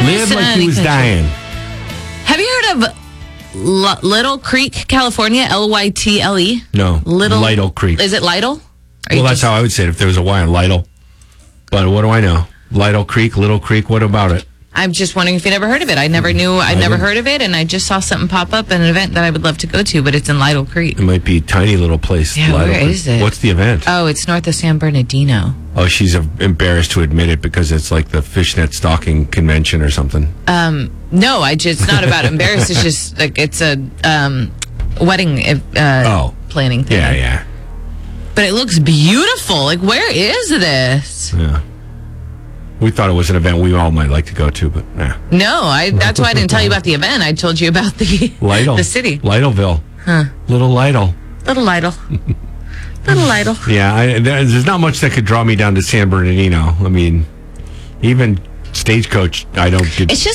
Live like he was dying. Have you heard of Little Creek, California? Lytle? No. Lytle Creek. Is it Lytle? Well, that's how I would say it if there was a Y on Lytle. But what do I know? Lytle Creek, Little Creek, what about it? I'm just wondering if you never heard of it. I never knew. I'd never heard of it, and I just saw something pop up at an event that I would love to go to, but it's in Lytle Creek. It might be a tiny little place. Yeah, Lytle where Creek. is it? What's the event? Oh, it's north of San Bernardino. Oh, she's embarrassed to admit it because it's like the fishnet stocking convention or something. No, it's not about embarrassed. It's just like it's a wedding planning thing. Yeah. But it looks beautiful. Like, where is this? Yeah. We thought it was an event we all might like to go to, but nah. No, that's why I didn't tell you about the event. I told you about the Lytle. the city. Lytleville. Huh. Little Lytle. Little Lytle. Little Lytle. Yeah, there's not much that could draw me down to San Bernardino. I mean, even Stagecoach, I don't get. It's just